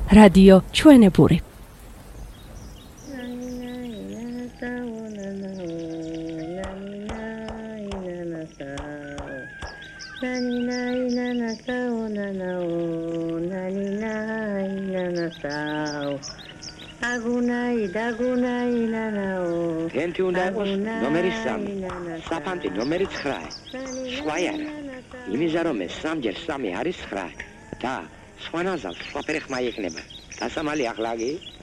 რადიო ჩვენებური. Enti უნდა იყოს ნომერი 3, საფანტი ნომერი 9. სხვა არა. იმისა რომ ეს 3 × 3 არის 9 და სხვა ნაზავს სხვა ფერი ხმა იქნება. დასამალი ახლა გი